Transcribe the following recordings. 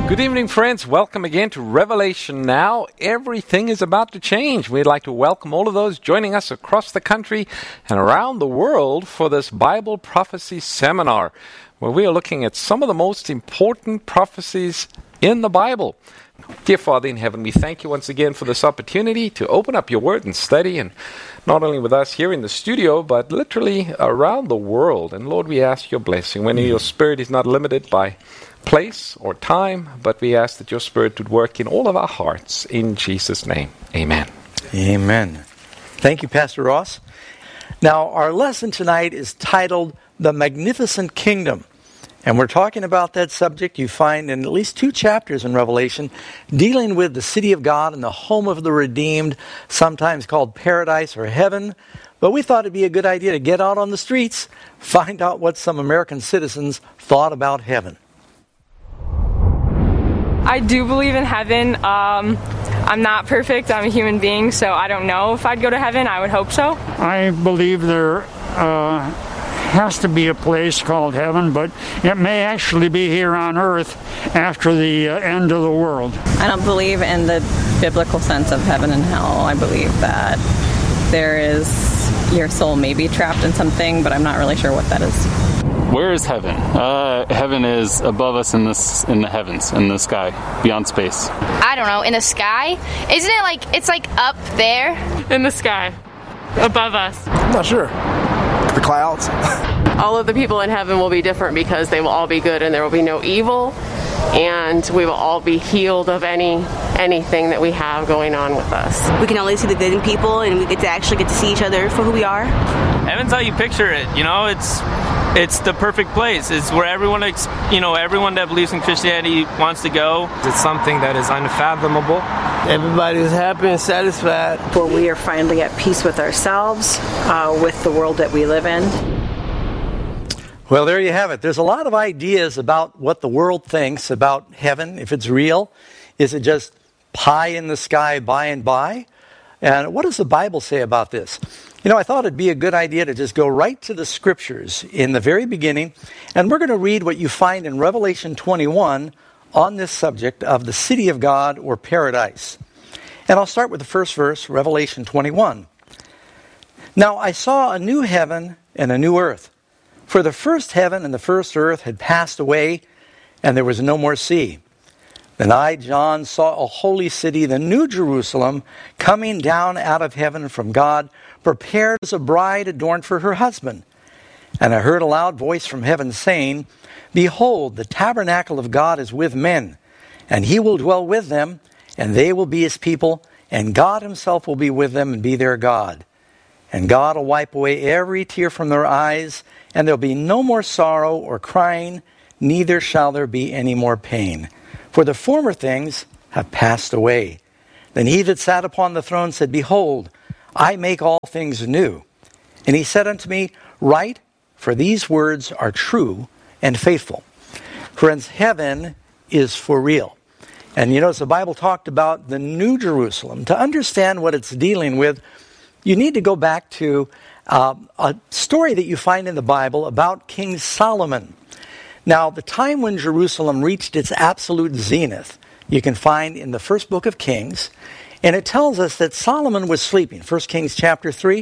Good evening, friends. Welcome again to Revelation Now. Everything is about to change. We'd like to welcome all of those joining us across the country and around the world for this Bible Prophecy Seminar, where we are looking at some of the most important prophecies in the Bible. Dear Father in heaven, we thank you once again for this opportunity to open up your word and study, and not only with us here in the studio, but literally around the world. And Lord, we ask your blessing. When your Spirit is not limited by place or time, but we ask that your Spirit would work in all of our hearts. In Jesus' name, amen. Amen. Thank you, Pastor Ross. Now, our lesson tonight is titled The Magnificent Kingdom. And we're talking about that subject you find in at least 2 chapters in Revelation, dealing with the city of God and the home of the redeemed, sometimes called paradise or heaven. But we thought it'd be a good idea to get out on the streets, find out what some American citizens thought about heaven. I do believe in heaven. I'm not perfect. I'm a human being, so I don't know if I'd go to heaven. I would hope so. I believe there has to be a place called heaven, but it may actually be here on earth after the end of the world. I don't believe in the biblical sense of heaven and hell. I believe that your soul may be trapped in something, but I'm not really sure what that is. Where is heaven? Heaven is above us in the heavens, in the sky, beyond space. I don't know, in the sky? Isn't it it's up there? In the sky, above us. I'm not sure. The clouds. All of the people in heaven will be different because they will all be good and there will be no evil, and we will all be healed of anything that we have going on with us. We can only see the good in people, and we get to see each other for who we are. Heaven's how you picture it, it's the perfect place. It's where everyone that believes in Christianity wants to go. It's something that is unfathomable. Everybody's happy and satisfied. Where we are finally at peace with ourselves, with the world that we live in. Well, there you have it. There's a lot of ideas about what the world thinks about heaven, if it's real. Is it just pie in the sky by and by? And what does the Bible say about this? I thought it'd be a good idea to just go right to the Scriptures in the very beginning, and we're going to read what you find in Revelation 21 on this subject of the city of God or paradise. And I'll start with the first verse, Revelation 21. Now I saw a new heaven and a new earth, for the first heaven and the first earth had passed away, and there was no more sea. Then I, John, saw a holy city, the new Jerusalem, coming down out of heaven from God, prepared as a bride adorned for her husband. And I heard a loud voice from heaven saying, Behold, the tabernacle of God is with men, and he will dwell with them, and they will be his people, and God himself will be with them and be their God. And God will wipe away every tear from their eyes, and there will be no more sorrow or crying, neither shall there be any more pain. For the former things have passed away. Then he that sat upon the throne said, Behold, I make all things new. And he said unto me, Write, for these words are true and faithful. Friends, heaven is for real. And as the Bible talked about the New Jerusalem, to understand what it's dealing with, you need to go back to a story that you find in the Bible about King Solomon. Now, the time when Jerusalem reached its absolute zenith, you can find in the first book of Kings, and it tells us that Solomon was sleeping. 1 Kings chapter 3,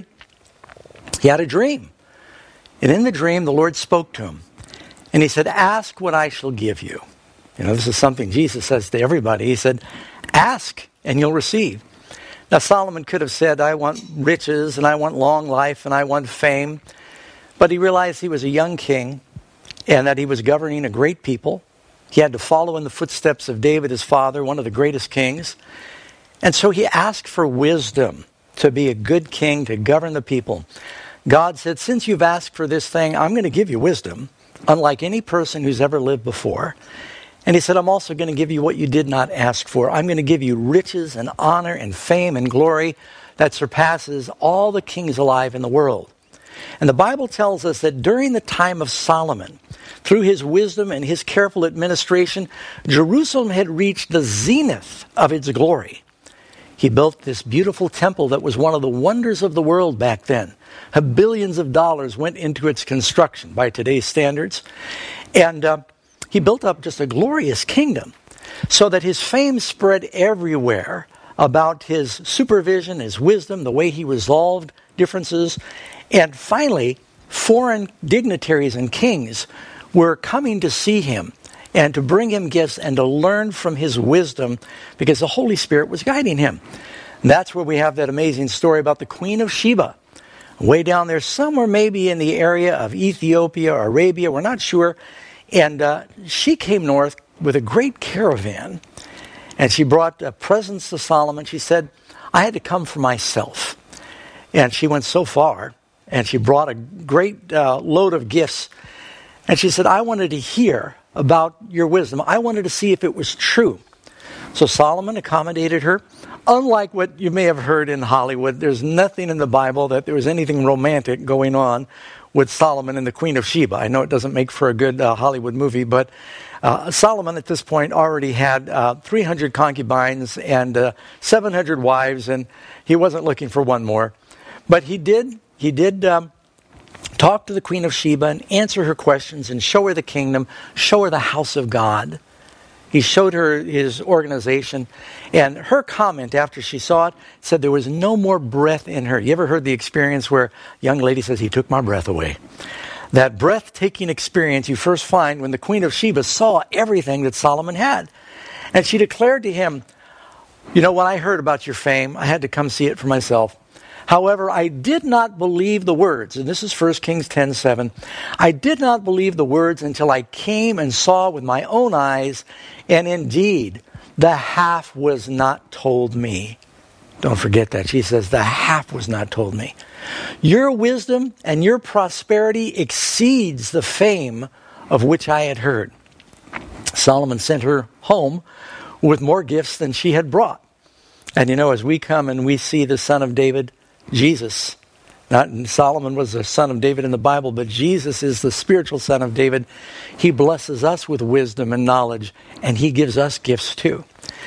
he had a dream. And in the dream, the Lord spoke to him. And he said, Ask what I shall give you. This is something Jesus says to everybody. He said, Ask and you'll receive. Now, Solomon could have said, I want riches and I want long life and I want fame. But he realized he was a young king and that he was governing a great people. He had to follow in the footsteps of David, his father, one of the greatest kings. And so he asked for wisdom to be a good king, to govern the people. God said, since you've asked for this thing, I'm going to give you wisdom, unlike any person who's ever lived before. And he said, I'm also going to give you what you did not ask for. I'm going to give you riches and honor and fame and glory that surpasses all the kings alive in the world. And the Bible tells us that during the time of Solomon, through his wisdom and his careful administration, Jerusalem had reached the zenith of its glory. He built this beautiful temple that was one of the wonders of the world back then. Billions of dollars went into its construction by today's standards. And he built up just a glorious kingdom. so that his fame spread everywhere about his supervision, his wisdom, the way he resolved differences. And finally, foreign dignitaries and kings were coming to see him and to bring him gifts and to learn from his wisdom because the Holy Spirit was guiding him. And that's where we have that amazing story about the Queen of Sheba. Way down there, somewhere maybe in the area of Ethiopia or Arabia, we're not sure. And she came north with a great caravan. And she brought presents to Solomon. She said, I had to come for myself. And she went so far, and she brought a great load of gifts. And she said, I wanted to hear about your wisdom. I wanted to see if it was true. So Solomon accommodated her. Unlike what you may have heard in Hollywood, there's nothing in the Bible that there was anything romantic going on with Solomon and the Queen of Sheba. I know it doesn't make for a good Hollywood movie, but Solomon at this point already had 300 concubines and 700 wives, and he wasn't looking for one more. But he did talk to the Queen of Sheba and answer her questions and show her the kingdom, show her the house of God. He showed her his organization, and her comment after she saw it said there was no more breath in her. You ever heard the experience where a young lady says, he took my breath away? That breathtaking experience you first find when the Queen of Sheba saw everything that Solomon had. And she declared to him, you know, when I heard about your fame, I had to come see it for myself. However, I did not believe the words, and this is 1 Kings 10:7. I did not believe the words until I came and saw with my own eyes, and indeed, the half was not told me. Don't forget that. She says, the half was not told me. Your wisdom and your prosperity exceeds the fame of which I had heard. Solomon sent her home with more gifts than she had brought. And you know, as we come and we see the Son of David, Jesus, not Solomon was the son of David in the Bible, but Jesus is the spiritual son of David. He blesses us with wisdom and knowledge, and he gives us gifts too.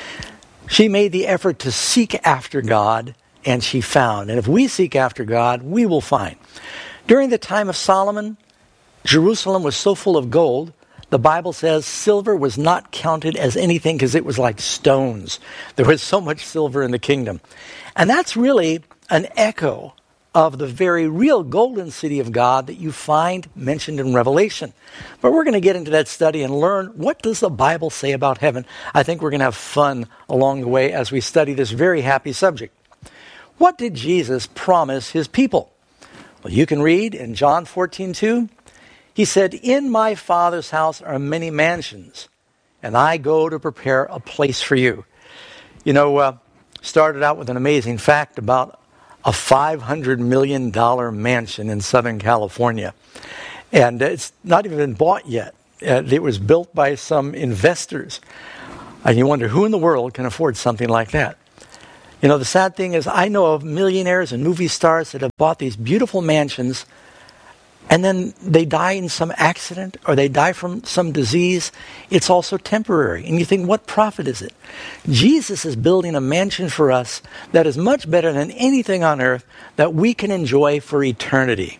She made the effort to seek after God, and she found. And if we seek after God, we will find. During the time of Solomon, Jerusalem was so full of gold, the Bible says silver was not counted as anything because it was like stones. There was so much silver in the kingdom. And that's really an echo of the very real golden city of God that you find mentioned in Revelation. But we're going to get into that study and learn, what does the Bible say about heaven? I think we're going to have fun along the way as we study this very happy subject. What did Jesus promise his people? Well, you can read in John 14:2. He said, in my Father's house are many mansions, and I go to prepare a place for you. You know, started out with an amazing fact about a $500 million mansion in Southern California. And it's not even been bought yet. It was built by some investors. And you wonder, who in the world can afford something like that? You know, the sad thing is, I know of millionaires and movie stars that have bought these beautiful mansions, and then they die in some accident or they die from some disease. It's also temporary. And you think, what profit is it? Jesus is building a mansion for us that is much better than anything on earth that we can enjoy for eternity.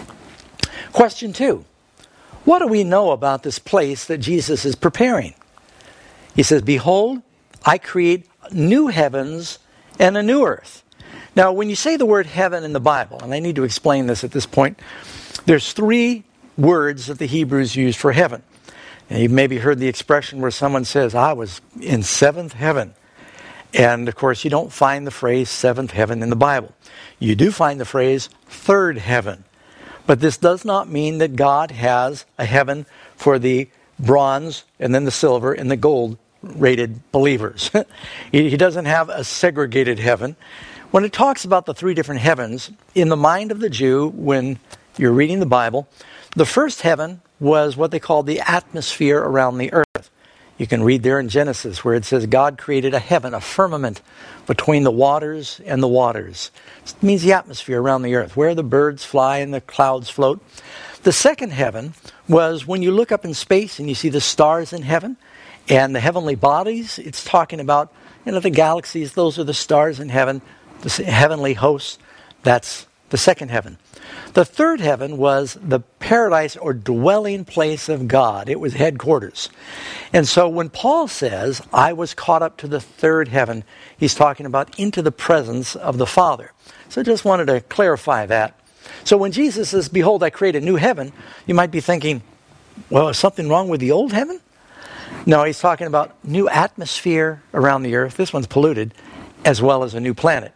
Question 2. What do we know about this place that Jesus is preparing? He says, behold, I create new heavens and a new earth. Now, when you say the word heaven in the Bible, and I need to explain this at this point, there's 3 words that the Hebrews use for heaven. And you've maybe heard the expression where someone says, I was in 7th heaven. And of course, you don't find the phrase 7th heaven in the Bible. You do find the phrase 3rd heaven. But this does not mean that God has a heaven for the bronze and then the silver and the gold rated believers. He doesn't have a segregated heaven. When it talks about the 3 different heavens, in the mind of the Jew, when you're reading the Bible, the first heaven was what they called the atmosphere around the earth. You can read there in Genesis where it says God created a heaven, a firmament between the waters and the waters. It means the atmosphere around the earth, where the birds fly and the clouds float. The second heaven was when you look up in space and you see the stars in heaven and the heavenly bodies. It's talking about, the galaxies. Those are the stars in heaven, the heavenly hosts. That's the second heaven. The third heaven was the paradise or dwelling place of God. It was headquarters. And so when Paul says, I was caught up to the third heaven, he's talking about into the presence of the Father. So I just wanted to clarify that. So when Jesus says, behold, I create a new heaven, you might be thinking, well, is something wrong with the old heaven? No, he's talking about new atmosphere around the earth. This one's polluted, as well as a new planet.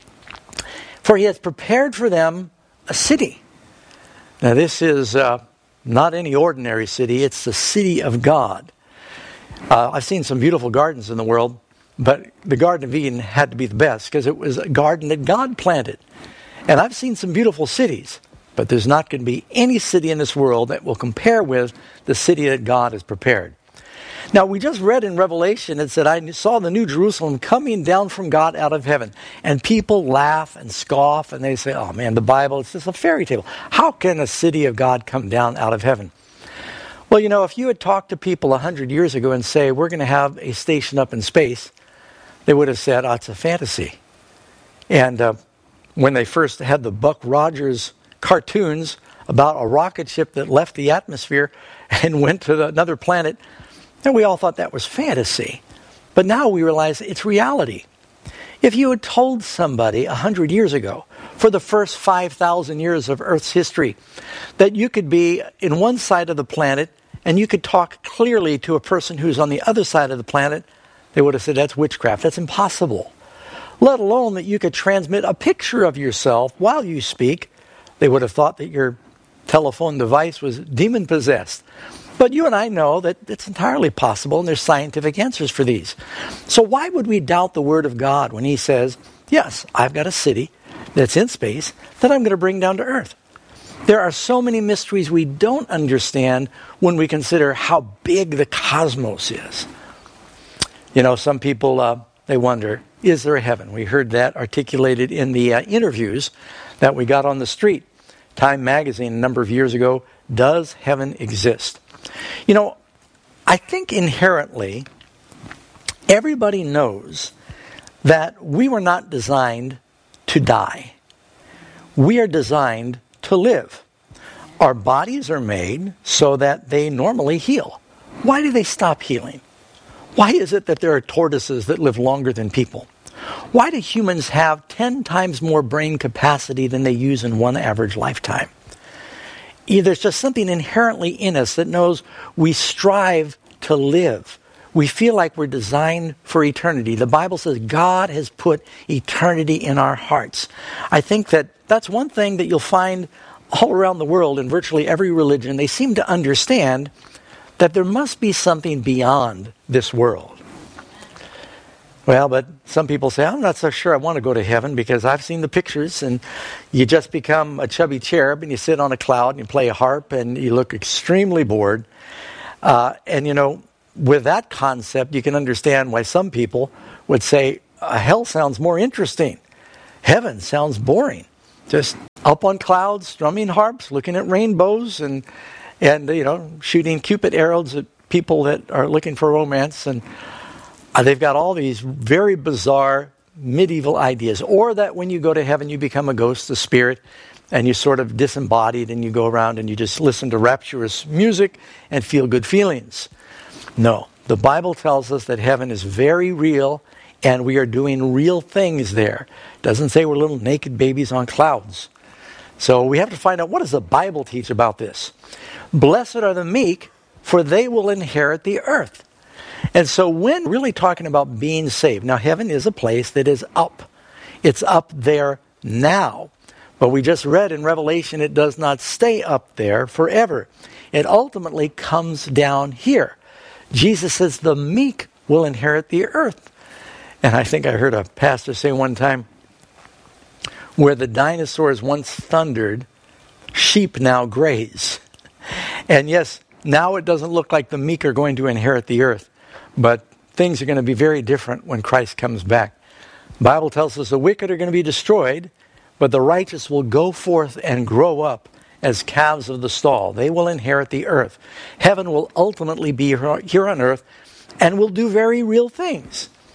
For he has prepared for them a city. Now this is not any ordinary city. It's the city of God. I've seen some beautiful gardens in the world, but the Garden of Eden had to be the best because it was a garden that God planted. And I've seen some beautiful cities, but there's not going to be any city in this world that will compare with the city that God has prepared. Now, we just read in Revelation, it said, I saw the new Jerusalem coming down from God out of heaven. And people laugh and scoff, and they say, oh man, the Bible, it's just a fairy tale. How can a city of God come down out of heaven? Well, you know, if you had talked to people 100 years ago and say, we're going to have a station up in space, they would have said, oh, it's a fantasy. And when they first had the Buck Rogers cartoons about a rocket ship that left the atmosphere and went to another planet, and we all thought that was fantasy. But now we realize it's reality. If you had told somebody 100 years ago, for the first 5,000 years of Earth's history, that you could be in one side of the planet and you could talk clearly to a person who's on the other side of the planet, they would have said, that's witchcraft. That's impossible. Let alone that you could transmit a picture of yourself while you speak. They would have thought that your telephone device was demon-possessed. But you and I know that it's entirely possible, and there's scientific answers for these. So why would we doubt the Word of God when He says, yes, I've got a city that's in space that I'm going to bring down to Earth? There are so many mysteries we don't understand when we consider how big the cosmos is. You know, some people, they wonder, is there a heaven? We heard that articulated in the interviews that we got on the street. Time magazine a number of years ago, does heaven exist? You know, I think inherently everybody knows that we were not designed to die. We are designed to live. Our bodies are made so that they normally heal. Why do they stop healing? Why is it that there are tortoises that live longer than people? Why do humans have 10 times more brain capacity than they use in one average lifetime? There's just something inherently in us that knows we strive to live. We feel like we're designed for eternity. The Bible says God has put eternity in our hearts. I think that that's one thing that you'll find all around the world in virtually every religion. They seem to understand that there must be something beyond this world. Well, but some people say, I'm not so sure I want to go to heaven because I've seen the pictures and you just become a chubby cherub and you sit on a cloud and you play a harp and you look extremely bored. And you know, with that concept, you can understand why some people would say, hell sounds more interesting. Heaven sounds boring. Just up on clouds, strumming harps, looking at rainbows and you know, shooting Cupid arrows at people that are looking for romance. And they've got all these very bizarre medieval ideas. Or that when you go to heaven, you become a ghost, a spirit, and you're sort of disembodied and you go around and you just listen to rapturous music and feel good feelings. No, the Bible tells us that heaven is very real and we are doing real things there. It doesn't say we're little naked babies on clouds. So we have to find out, what does the Bible teach about this? Blessed are the meek, for they will inherit the earth. And so when really talking about being saved, now heaven is a place that is up. It's up there now. But we just read in Revelation, it does not stay up there forever. It ultimately comes down here. Jesus says the meek will inherit the earth. And I think I heard a pastor say one time, where the dinosaurs once thundered, sheep now graze. And yes, now it doesn't look like the meek are going to inherit the earth. But things are going to be very different when Christ comes back. The Bible tells us the wicked are going to be destroyed, but the righteous will go forth and grow up as calves of the stall. They will inherit the earth. Heaven will ultimately be here on earth and will do very real things.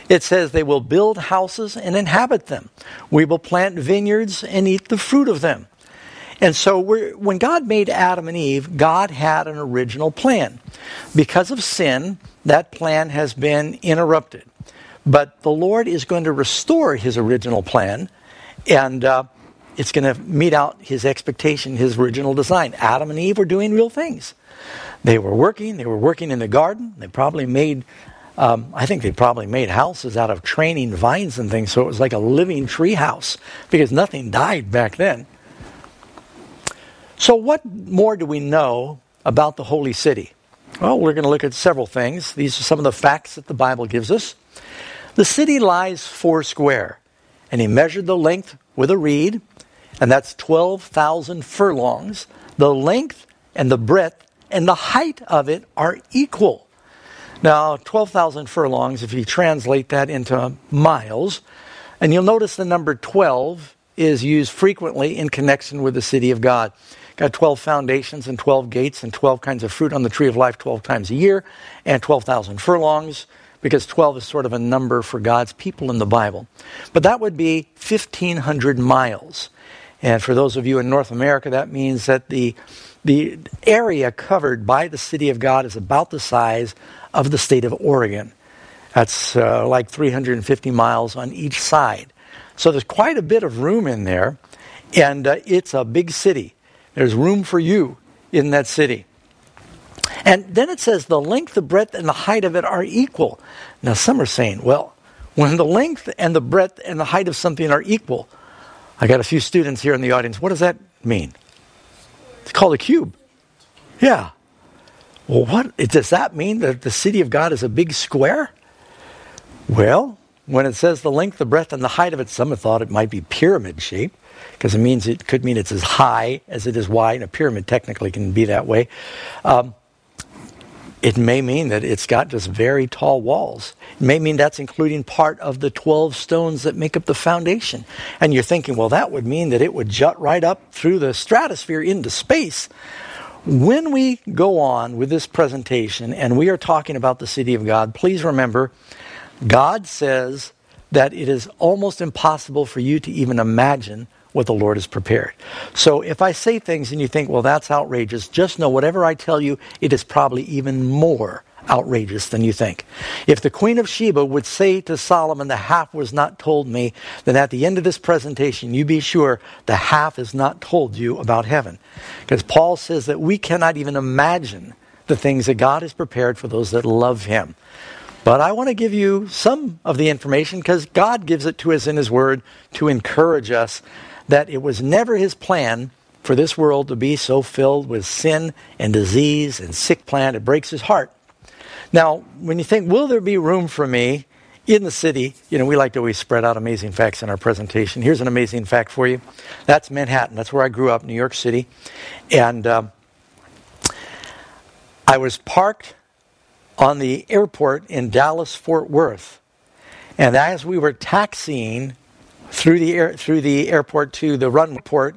It says they will build houses and inhabit them. We will plant vineyards and eat the fruit of them. And so when God made Adam and Eve, God had an original plan. Because of sin, that plan has been interrupted. But the Lord is going to restore his original plan, and it's going to meet out his expectation, his original design. Adam and Eve were doing real things. They were working in the garden. They probably made, I think they probably made houses out of training vines and things, so it was like a living tree house, because nothing died back then. So what more do we know about the holy city? Well, we're going to look at several things. These are some of the facts that the Bible gives us. The city lies 4 square, and he measured the length with a reed, and that's 12,000 furlongs. The length and the breadth and the height of it are equal. Now, 12,000 furlongs, if you translate that into miles, and you'll notice the number 12 is used frequently in connection with the city of God. Got 12 foundations and 12 gates and 12 kinds of fruit on the tree of life 12 times a year, and 12,000 furlongs, because 12 is sort of a number for God's people in the Bible. But that would be 1,500 miles. And for those of you in North America, that means that the area covered by the city of God is about the size of the state of Oregon. That's like 350 miles on each side. So there's quite a bit of room in there, and it's a big city. There's room for you in that city. And then it says the length, the breadth, and the height of it are equal. Now some are saying, well, when the length and the breadth and the height of something are equal, I got a few students here in the audience, what does that mean? It's called a cube. Yeah. Well, does that mean that the city of God is a big square? Well, when it says the length, the breadth, and the height of it, some have thought it might be pyramid shaped, because it could mean it's as high as it is wide, and a pyramid technically can be that way. It may mean that it's got just very tall walls. It may mean that's including part of the 12 stones that make up the foundation. And you're thinking, well, that would mean that it would jut right up through the stratosphere into space. When we go on with this presentation and we are talking about the city of God, please remember, God says that it is almost impossible for you to even imagine what the Lord has prepared. So if I say things and you think, well, that's outrageous, just know whatever I tell you, it is probably even more outrageous than you think. If the Queen of Sheba would say to Solomon, the half was not told me, then at the end of this presentation, you be sure the half is not told you about heaven. Because Paul says that we cannot even imagine the things that God has prepared for those that love him. But I want to give you some of the information because God gives it to us in his word to encourage us that it was never his plan for this world to be so filled with sin and disease and sick plant. It breaks his heart. Now, when you think, will there be room for me in the city? You know, we like to always spread out amazing facts in our presentation. Here's an amazing fact for you. That's Manhattan. That's where I grew up, New York City. And I was parked on the airport in Dallas-Fort Worth. And as we were taxiing through the airport to the runway port